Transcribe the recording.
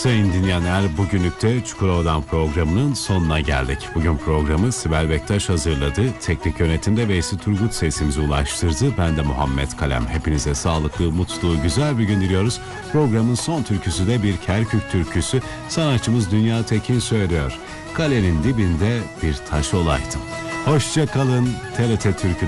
Sayın dinleyenler, bugünlükte Çukurova'dan programının sonuna geldik. Bugün programı Sibel Bektaş hazırladı. Teknik yönetimde Veysi Turgut sesimizi ulaştırdı. Ben de Muhammed Kalem. Hepinize sağlıklı, mutlu, güzel bir gün diliyoruz. Programın son türküsü de bir Kerkük türküsü. Sanatçımız Dünya Tekin söylüyor. Kalenin dibinde bir taş olaydım. Hoşça kalın. TRT Türkü